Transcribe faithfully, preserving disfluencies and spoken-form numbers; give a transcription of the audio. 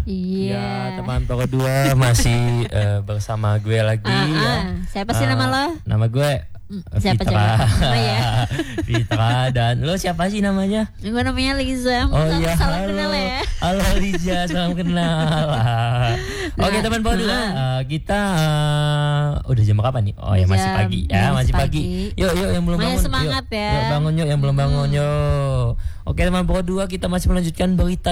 Iya. Ya, teman pokok dua masih uh, bersama gue lagi. Uh, uh. Ya. Siapa sih uh, nama lo? Nama gue Siapa Fitra. Oh ya. Fitra. Dan lo siapa sih namanya? Gue namanya Liza. Oh iya. Salam halo. kenal ya. Halo Liza, salam kenal. Nah, Oke teman pokok dua, uh, kita uh, udah jam berapa nih? Oh ya masih pagi ya, masih pagi. pagi. Yuk yuk yang belum masih bangun. Semangat yuk, ya. Yuk bangun yuk yang belum bangun yuk. Oke teman pokok dua, kita masih melanjutkan berita